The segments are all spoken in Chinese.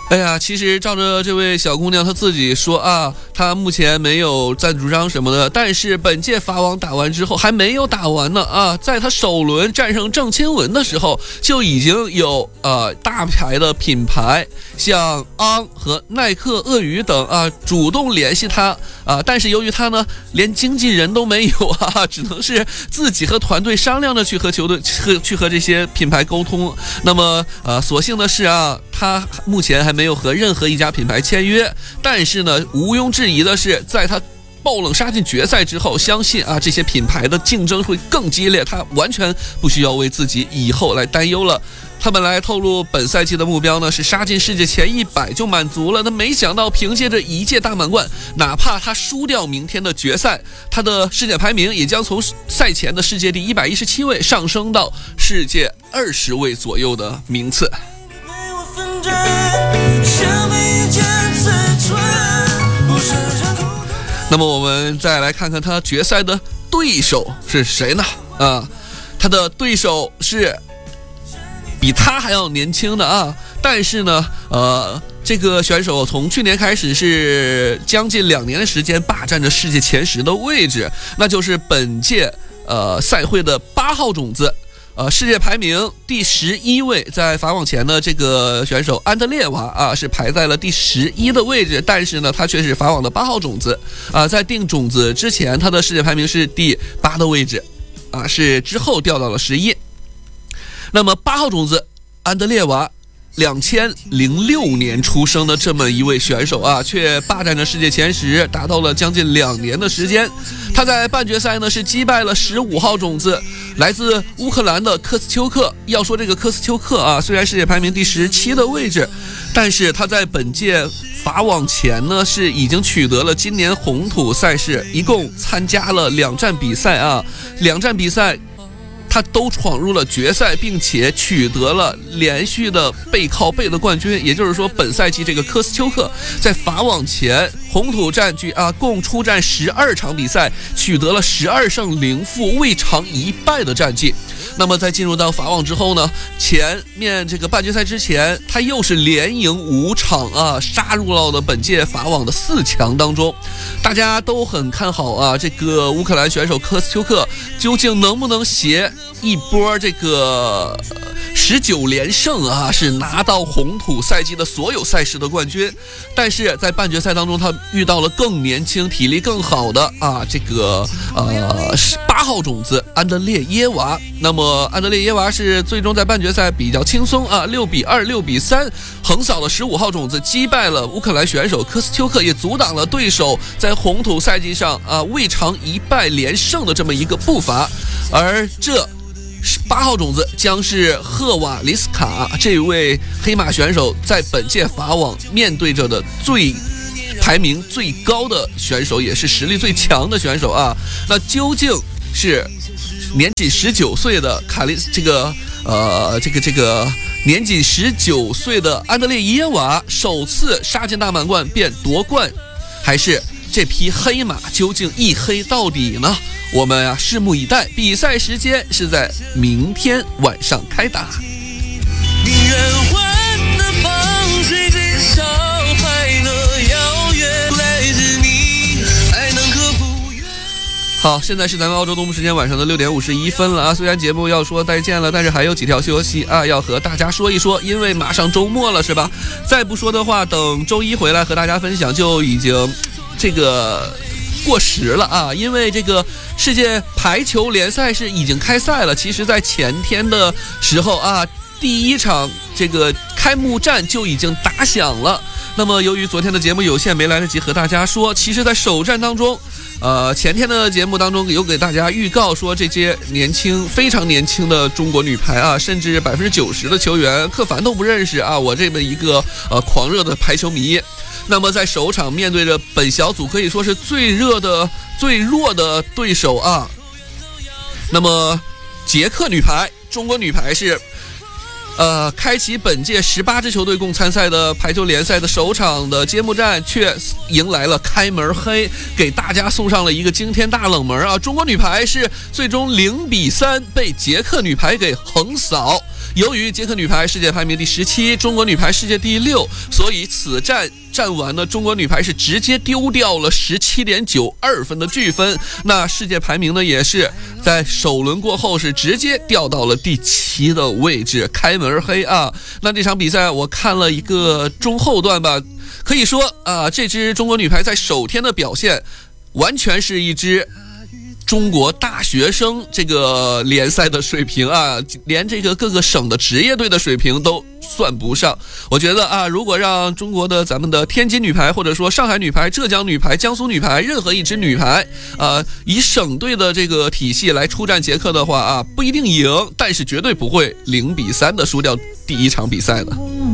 哎呀，其实照着这位小姑娘她自己说啊，她目前没有赞助商什么的，但是本届法网打完之后还没有打完呢啊，在她首轮战胜郑钦文的时候，就已经有大牌的品牌像昂和耐克、鳄鱼等啊主动联系她啊，但是由于她呢连经纪人都没有啊，只能是自己和团队商量着去和球队去和这些品牌沟通。那么所幸的是啊，她目前还没有和任何一家品牌签约，但是呢，毋庸置疑的是，在他爆冷杀进决赛之后，相信啊这些品牌的竞争会更激烈，他完全不需要为自己以后来担忧了。他本来透露本赛季的目标呢是杀进世界前100就满足了，那没想到凭借着一届大满贯，哪怕他输掉明天的决赛，他的世界排名也将从赛前的世界第117位上升到世界20位左右的名次。那么我们再来看看他决赛的对手是谁呢？他的对手是比他还要年轻的啊，但是呢，这个选手从去年开始是将近2年的时间霸占着世界前10的位置，那就是本届赛会的8号种子。世界排名第11位，在法网前的这个选手安德烈娃啊，是排在了第11的位置，但是呢，他却是法网的8号种子啊。在定种子之前，他的世界排名是第8的位置啊，是之后掉到了11。那么8号种子安德烈娃，2006年出生的这么一位选手啊，却霸占着世界前10，达到了将近2年的时间。他在半决赛呢是击败了15号种子，来自乌克兰的科斯丘克。要说这个科斯丘克啊，虽然世界排名第17的位置，但是他在本届法网前呢是已经取得了今年红土赛事，一共参加了2站比赛啊，2站比赛。他都闯入了决赛，并且取得了连续的背靠背的冠军。也就是说，本赛季这个科斯丘克在法网前红土战局啊，共出战12场比赛，取得了12胜0负，未尝一败的战绩。那么在进入到法网之后呢，前面这个半决赛之前，他又是连赢5场啊，杀入到了本届法网的4强当中。大家都很看好啊，这个乌克兰选手科斯丘克究竟能不能携一波这个19连胜啊，是拿到红土赛季的所有赛事的冠军。但是在半决赛当中，他遇到了更年轻、体力更好的啊，这个8号种子安德烈耶娃。那么安德烈耶娃是最终在半决赛比较轻松啊，6比2、6比3横扫了15号种子，击败了乌克兰选手科斯丘克，也阻挡了对手在红土赛季上啊未尝一败连胜的这么一个步伐。而这8号种子将是赫瓦里斯卡这位黑马选手在本届法网面对着的排名最高的选手，也是实力最强的选手啊。那究竟是年仅19岁的年仅19岁的安德烈耶娃首次杀进大满贯便夺冠，还是这匹黑马究竟一黑到底呢？我们拭目以待。比赛时间是在明天晚上开打。好，现在是咱们澳洲东部时间晚上的6点51分了啊！虽然节目要说再见了，但是还有几条消息啊，要和大家说一说，因为马上周末了，是吧？再不说的话，等周一回来和大家分享就已经这个过时了啊！因为这个世界排球联赛是已经开赛了，其实在前天的时候啊，第一场这个开幕战就已经打响了。那么由于昨天的节目有限，没来得及和大家说，其实在首战当中前天的节目当中有给大家预告说，这些非常年轻的中国女排啊，甚至90%的球员柯凡都不认识啊，我这么一个狂热的排球迷。那么在首场面对着本小组可以说是最弱的对手啊，那么捷克女排、中国女排是开启本届18支球队共参赛的排球联赛的首场的揭幕战，却迎来了开门黑，给大家送上了一个惊天大冷门啊！中国女排是最终0比3被捷克女排给横扫， 由于捷克女排世界排名第17，中国女排世界第6，所以此战完呢，中国女排是直接丢掉了17.92分的巨分。那世界排名呢，也是在首轮过后是直接掉到了第7的位置，开门黑啊！那这场比赛我看了一个中后段吧，可以说啊，这支中国女排在首天的表现，完全是一支中国大学生这个联赛的水平啊，连这个各个省的职业队的水平都算不上。我觉得啊，如果让中国的咱们的天津女排，或者说上海女排、浙江女排、江苏女排，任何一支女排以省队的这个体系来出战捷克的话啊，不一定赢，但是绝对不会0-3的输掉第一场比赛的。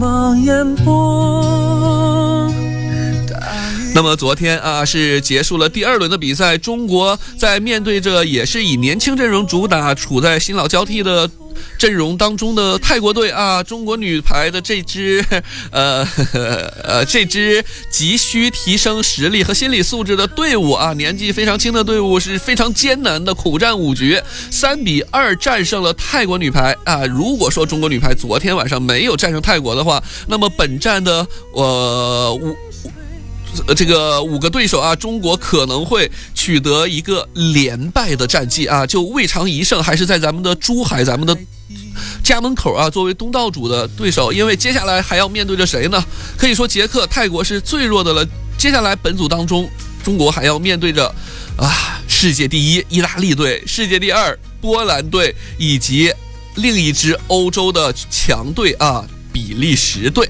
那么昨天啊，是结束了第2轮的比赛，中国在面对着也是以年轻阵容主打、处在新老交替的阵容当中的泰国队啊，中国女排的这支急需提升实力和心理素质的队伍啊，年纪非常轻的队伍是非常艰难的苦战5局，3-2战胜了泰国女排啊。如果说中国女排昨天晚上没有战胜泰国的话，那么本战的这个5个对手啊，中国可能会取得一个连败的战绩啊，就未尝一胜，还是在咱们的珠海、咱们的家门口啊，作为东道主的对手。因为接下来还要面对着谁呢？可以说捷克、泰国是最弱的了。接下来本组当中，中国还要面对着世界第1意大利队、世界第2波兰队，以及另一支欧洲的强队啊，比利时队。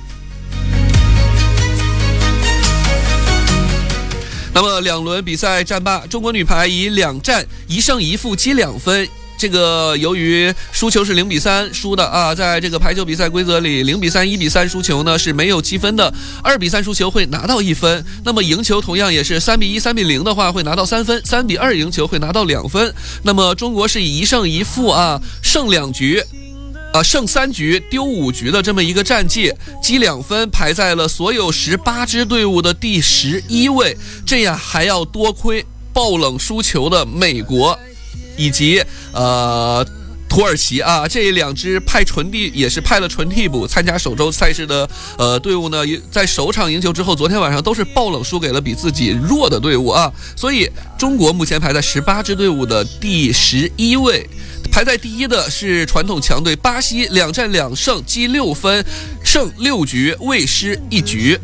那么2轮比赛战罢，中国女排以2战1胜1负积2分。这个由于输球是0-3输的啊，在这个排球比赛规则里，0-3、1-3输球呢是没有积分的，2-3输球会拿到1分。那么赢球同样也是3-1、3-0的话会拿到3分，3-2赢球会拿到2分。那么中国是以1胜1负啊，胜2局。胜3局丢5局的这么一个战绩，积2分，排在了所有18支队伍的第11位。这样还要多亏爆冷输球的美国以及土耳其啊，这2支也是派了纯替补参加首周赛事的队伍呢，在首场赢球之后，昨天晚上都是爆冷输给了比自己弱的队伍啊，所以中国目前排在18支队伍的第11位。排在第1的是传统强队巴西，2战2胜，积6分，胜6局，未失1局。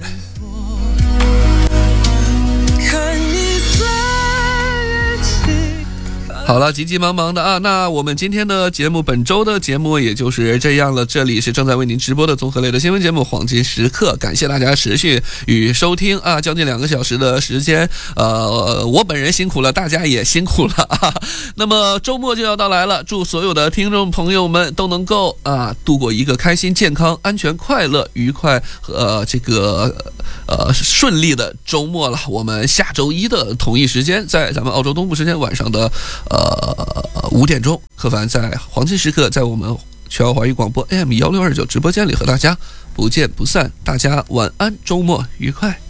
好了，急急忙忙的啊，那我们今天的节目，本周的节目也就是这样了。这里是正在为您直播的综合类的新闻节目《黄金时刻》，感谢大家持续与收听啊，将近2个小时的时间，我本人辛苦了，大家也辛苦了啊。那么周末就要到来了，祝所有的听众朋友们都能够度过一个开心、健康、安全、快乐、愉快和顺利的周末了。我们下周1的同一时间，在咱们澳洲东部时间晚上的5点钟，何凡在黄金时刻，在我们全澳华语广播 AM 1629直播间里和大家不见不散。大家晚安，周末愉快。